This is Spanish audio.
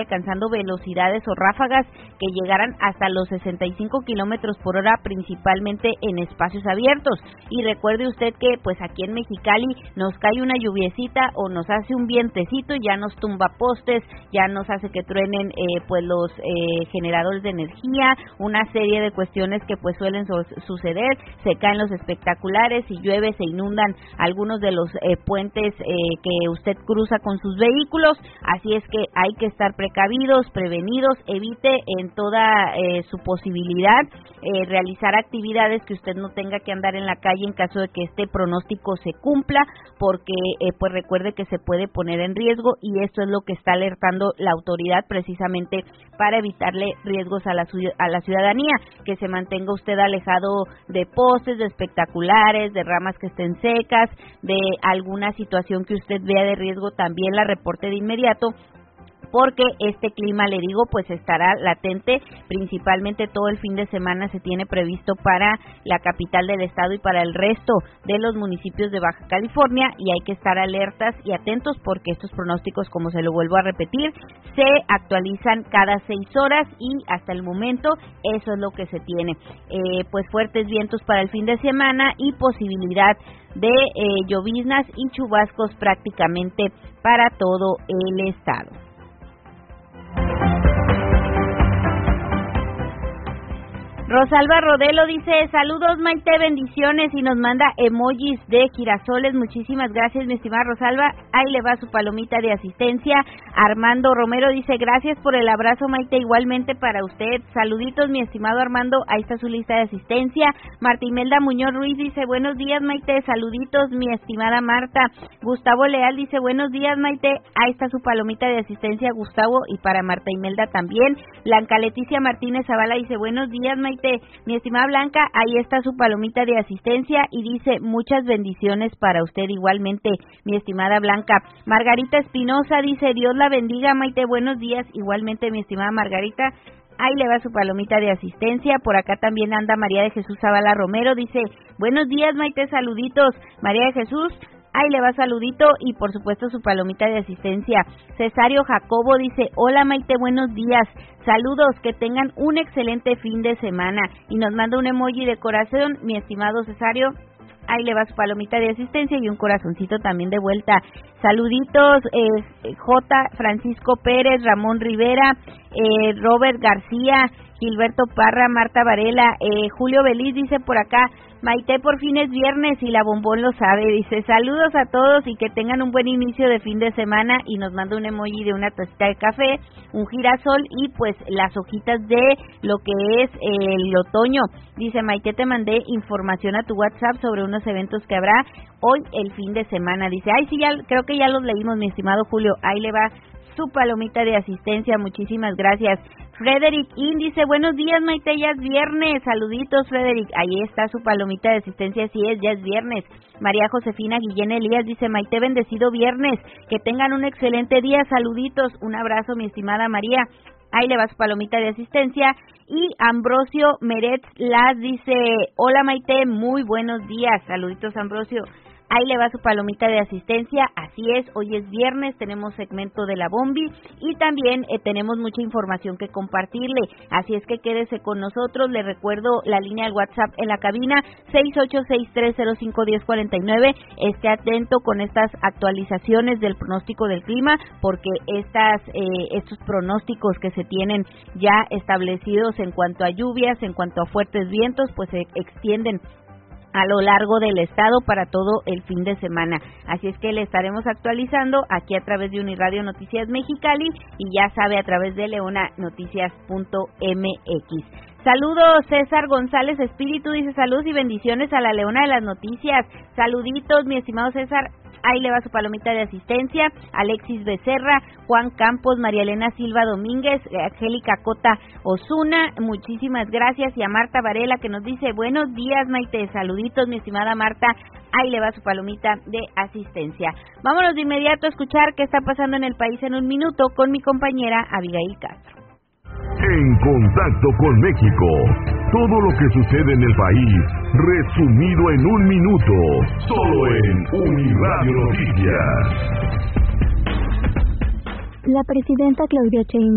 alcanzando velocidades o ráfagas que llegaran hasta los 65 kilómetros por hora, principalmente en espacios abiertos. Y recuerde usted que pues aquí en Mexicali nos cae una lluviecita o nos hace un vientecito, ya nos tumba postes, ya nos hace que truenen pues los generadores de energía, una serie de cuestiones que pues suelen suceder, se caen los espectaculares, y llueve, se inundan algunos de los puentes que usted cruza con sus vehículos, así es que hay que estar precavidos, prevenidos, evite en toda su posibilidad realizar actividades que usted no tenga que andar en la calle en caso de que este pronóstico se cumpla, porque pues recuerde que se puede poner en riesgo, y esto es lo que está alertando la autoridad precisamente para evitarle riesgos a la ciudadanía, que se mantenga usted alejado de postes, de espectaculares, de ramas que estén secas, de alguna situación que usted vea de riesgo, también la reporte de inmediato, porque este clima, le digo, pues estará latente, principalmente todo el fin de semana se tiene previsto para la capital del estado y para el resto de los municipios de Baja California, y hay que estar alertas y atentos porque estos pronósticos, como se lo vuelvo a repetir, se actualizan cada 6 horas y hasta el momento eso es lo que se tiene. Pues fuertes vientos para el fin de semana y posibilidad de lloviznas y chubascos prácticamente para todo el estado. Rosalba Rodelo dice, saludos Maite, bendiciones, y nos manda emojis de girasoles. Muchísimas gracias, mi estimada Rosalba, ahí le va su palomita de asistencia. Armando Romero dice, gracias por el abrazo Maite, igualmente para usted. Saluditos, mi estimado Armando, ahí está su lista de asistencia. Marta Imelda Muñoz Ruiz dice, buenos días Maite, saluditos, mi estimada Marta. Gustavo Leal dice, buenos días Maite, ahí está su palomita de asistencia, Gustavo, y para Marta Imelda también. Blanca Leticia Martínez Zavala dice, buenos días Maite, mi estimada Blanca, ahí está su palomita de asistencia, y dice, muchas bendiciones para usted igualmente, mi estimada Blanca. Margarita Espinosa dice, Dios la bendiga Maite, buenos días, igualmente mi estimada Margarita, ahí le va su palomita de asistencia. Por acá también anda María de Jesús Zavala Romero, dice, buenos días Maite, saluditos. María de Jesús, ahí le va saludito y por supuesto su palomita de asistencia. Cesario Jacobo dice, hola Maite, buenos días, saludos, que tengan un excelente fin de semana, y nos manda un emoji de corazón, mi estimado Cesario, ahí le va su palomita de asistencia y un corazoncito también de vuelta. Saluditos, J. Francisco Pérez, Ramón Rivera, Robert García, Gilberto Parra, Marta Varela, Julio Beliz dice por acá, Maite, por fin es viernes y la Bombón lo sabe, dice, saludos a todos y que tengan un buen inicio de fin de semana, y nos manda un emoji de una tacita de café, un girasol y pues las hojitas de lo que es el otoño. Dice, Maite, te mandé información a tu WhatsApp sobre unos eventos que habrá hoy el fin de semana. Dice, ay sí, ya, creo que ya los leímos, mi estimado Julio, ahí le va su palomita de asistencia, muchísimas gracias. Frederick In dice, buenos días Maite, ya es viernes, saluditos Frederick, ahí está su palomita de asistencia, sí es, ya es viernes. María Josefina Guillén Elías dice, Maite, bendecido viernes, que tengan un excelente día, saluditos, un abrazo mi estimada María, ahí le va su palomita de asistencia. Y Ambrosio Meretz Las dice, hola Maite, muy buenos días, saluditos Ambrosio, ahí le va su palomita de asistencia, así es, hoy es viernes, tenemos segmento de la Bombi y también tenemos mucha información que compartirle, así es que quédese con nosotros, le recuerdo la línea del WhatsApp en la cabina, 6863051049, esté atento con estas actualizaciones del pronóstico del clima, porque estos pronósticos que se tienen ya establecidos en cuanto a lluvias, en cuanto a fuertes vientos, pues se extienden a lo largo del estado para todo el fin de semana. Así es que le estaremos actualizando aquí a través de Uniradio Noticias Mexicali y ya sabe a través de leonanoticias.mx. Saludos, César González Espíritu dice saludos y bendiciones a la Leona de las Noticias. Saluditos, mi estimado César. Ahí le va su palomita de asistencia, Alexis Becerra, Juan Campos, María Elena Silva Domínguez, Angélica Cota Osuna, muchísimas gracias, y a Marta Varela que nos dice, buenos días Maite, saluditos mi estimada Marta, ahí le va su palomita de asistencia. Vámonos de inmediato a escuchar qué está pasando en el país en un minuto con mi compañera Abigail Castro. En contacto con México, todo lo que sucede en el país, resumido en un minuto, solo en Uniradio Noticias. La presidenta Claudia Sheinbaum